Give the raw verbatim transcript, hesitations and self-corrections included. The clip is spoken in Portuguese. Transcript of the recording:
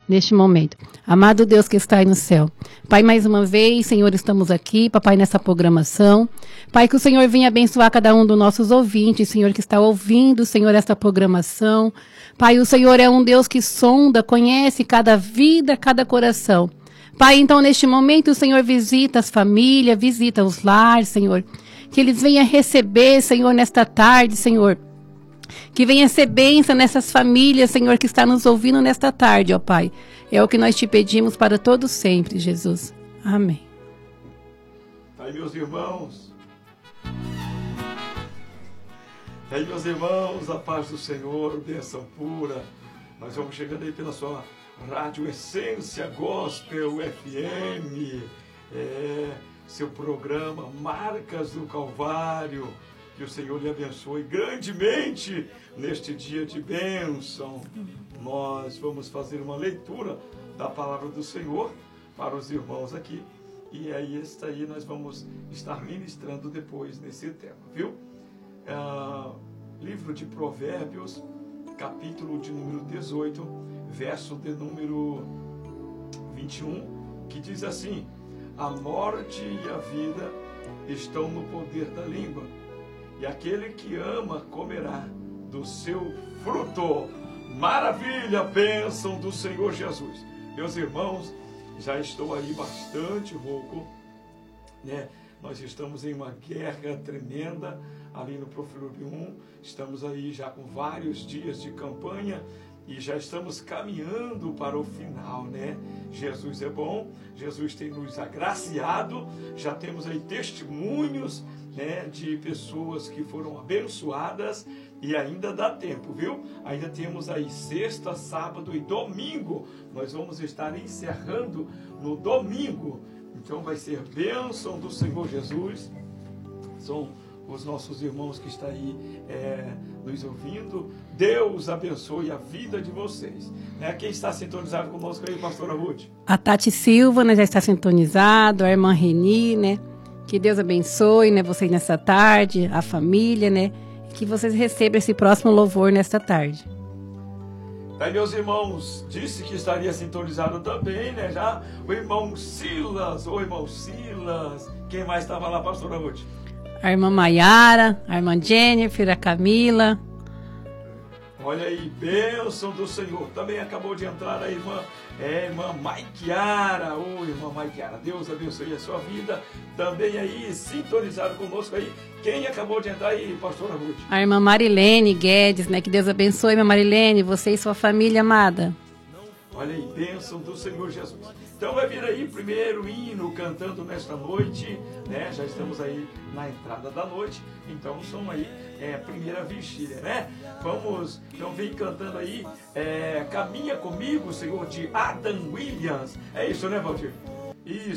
neste momento. Amado Deus que está aí no céu. Pai, mais uma vez, Senhor, estamos aqui, papai, nessa programação. Pai, que o Senhor venha abençoar cada um dos nossos ouvintes, Senhor, que está ouvindo, Senhor, esta programação. Pai, o Senhor é um Deus que sonda, conhece cada vida, cada coração. Pai, então, neste momento, o Senhor visita as famílias, visita os lares, Senhor. Que eles venham receber, Senhor, nesta tarde, Senhor. Que venha ser bênção nessas famílias, Senhor, que está nos ouvindo nesta tarde, ó Pai. É o que nós te pedimos para todos sempre, Jesus. Amém. Aí, meus irmãos. Aí, meus irmãos, a paz do Senhor, bênção pura. Nós vamos chegando aí pela sua Rádio Essência Gospel F M. É, seu programa Marcas do Calvário. Que o Senhor lhe abençoe grandemente neste dia de bênção. Nós vamos fazer uma leitura da palavra do Senhor para os irmãos aqui. E aí, esta aí nós vamos estar ministrando depois nesse tema, viu? Ah, livro de Provérbios, capítulo de número dezoito, verso de número vinte e um, que diz assim: a morte e a vida estão no poder da língua. E aquele que ama comerá do seu fruto. Maravilha, bênção do Senhor Jesus. Meus irmãos, já estou aí bastante rouco, né? Nós estamos em uma guerra tremenda ali no Profilurium. Estamos aí já com vários dias de campanha e já estamos caminhando para o final, né? Jesus é bom, Jesus tem nos agraciado, já temos aí testemunhos, né, de pessoas que foram abençoadas e ainda dá tempo, viu? Ainda temos aí sexta, sábado e domingo. Nós vamos estar encerrando no domingo. Então vai ser bênção do Senhor Jesus. São os nossos irmãos que estão aí é, nos ouvindo. Deus abençoe a vida de vocês. Né? Quem está sintonizado conosco aí, pastora Ruth? A Tati Silva, né, já está sintonizado, a irmã Reni, né? Que Deus abençoe, né, vocês nessa tarde, a família, né? Que vocês recebam esse próximo louvor nesta tarde. Aí, meus irmãos, disse que estaria sintonizado também, né? Já o irmão Silas, o irmão Silas. Quem mais estava lá, pastora Ruth? A irmã Maiara, a irmã Jennifer, a Camila. Olha aí, bênção do Senhor. Também acabou de entrar a irmã, é, irmã Maiquiara. Ô, irmã Maiquiara, Deus abençoe a sua vida. Também aí, sintonizado conosco aí. Quem acabou de entrar aí, pastora Ruth? A irmã Marilene Guedes, né? Que Deus abençoe, minha Marilene, você e sua família amada. Olha aí, bênção do Senhor Jesus. Então vai vir aí primeiro hino cantando nesta noite, né? Já estamos aí na entrada da noite, então são aí é, primeira vigília, né? Vamos, então vem cantando aí, é, Caminha Comigo, Senhor, de Adam Williams. É isso, né, Valdir? Isso.